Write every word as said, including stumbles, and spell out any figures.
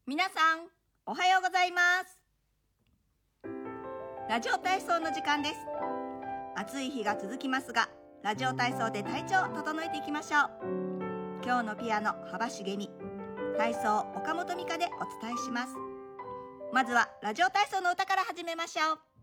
皆さん、おはようございます。ラジオ体操の時間です。暑い日が続きますが、ラジオ体操で体調を整えていきましょう。今日のピアノ幅重に、体操岡本美香でお伝えします。まずはラジオ体操の歌から始めましょう。